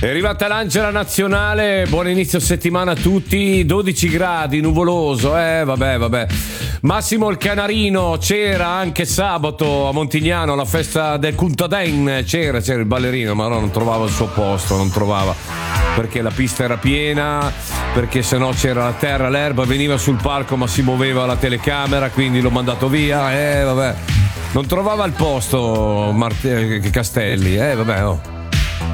È arrivata l'Angela Nazionale, buon inizio settimana a tutti, 12 gradi, nuvoloso, vabbè. Massimo il Canarino, c'era anche sabato a Montignano, alla festa del Contadin, c'era il ballerino, ma non trovava il suo posto, perché la pista era piena, perché sennò c'era la terra, l'erba, veniva sul palco ma si muoveva la telecamera, quindi l'ho mandato via, vabbè. Non trovava il posto Castelli, vabbè, oh.